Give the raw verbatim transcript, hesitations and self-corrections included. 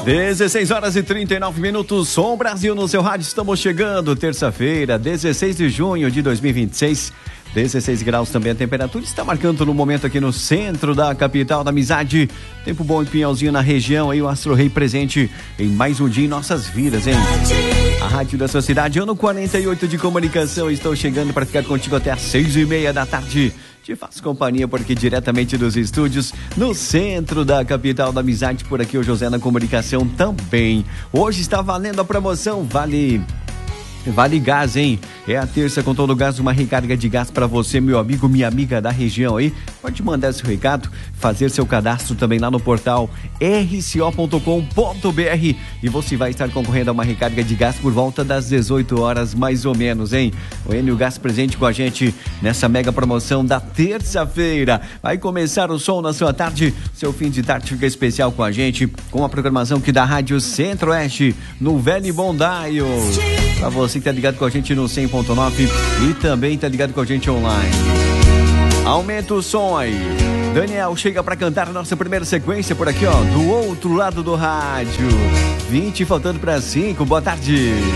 dezesseis horas e trinta e nove minutos, Som Brasil no seu rádio, estamos chegando, terça-feira, dezesseis de junho de dois mil e vinte e seis, dezesseis graus também a temperatura, está marcando no momento aqui no centro da capital da amizade, tempo bom em Pinhalzinho na região, aí o Astro Rei presente em mais um dia em nossas vidas, hein? A rádio da sua cidade, ano quarenta e oito de comunicação, estou chegando para ficar contigo até às seis e meia da tarde. Te faço companhia por aqui diretamente dos estúdios no centro da capital da amizade. Por aqui o José na comunicação também. Hoje está valendo a promoção Vale... Vale Gás, hein? É a terça com todo o gás, uma recarga de gás para você, meu amigo, minha amiga da região aí. Pode mandar seu recado, fazer seu cadastro também lá no portal r c o ponto com ponto b r e você vai estar concorrendo a uma recarga de gás por volta das dezoito horas, mais ou menos, hein? O Enio Gás presente com a gente nessa mega promoção da terça-feira. Vai começar o som na sua tarde, seu fim de tarde fica especial com a gente, com a programação que da Rádio Centro-Oeste, no Velho e Bom Daio. Pra você que tá ligado com a gente no cem ponto nove e também tá ligado com a gente online. Aumenta o som aí. Daniel chega pra cantar a nossa primeira sequência por aqui, ó, do outro lado do rádio. vinte faltando pra cinco, boa tarde.